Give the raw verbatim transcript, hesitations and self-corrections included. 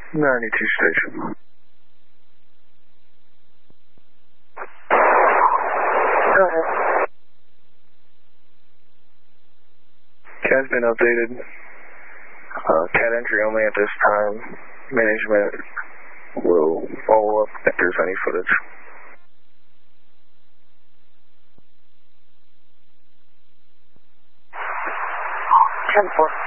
ninety-two station. Go ahead. C A D's been updated. Uh, C A D entry only at this time. Management will follow up if there's any footage. ten four.